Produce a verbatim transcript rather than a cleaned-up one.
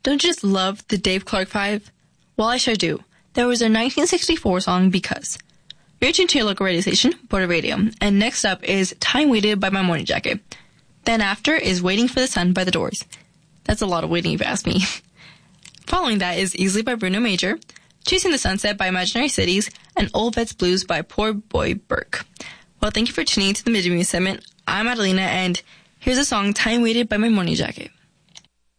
Don't you just love the Dave Clark Five? Well, I sure do. There was a nineteen sixty-four song, Because. You're tuned to your local radio station, Border Radio. And next up is Time Waited by My Morning Jacket. Then after is Waiting for the Sun by The Doors. That's a lot of waiting if you ask me. Following that is Easily by Bruno Major, Chasing the Sunset by Imaginary Cities, and Old Vets Blues by Poor Boy Burke. Well, thank you for tuning to the Mid-Music segment. I'm Adelina, and here's a song, Time Waited by My Morning Jacket.